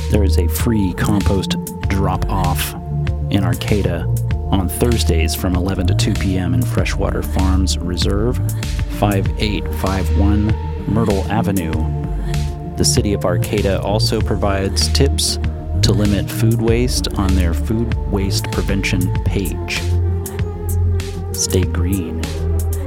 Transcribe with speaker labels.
Speaker 1: There is a free compost drop-off in Arcata on Thursdays from 11 to 2 p.m. in Freshwater Farms Reserve, 5851 Myrtle Avenue. The City of Arcata also provides tips to limit food waste on their food waste prevention page. Stay green.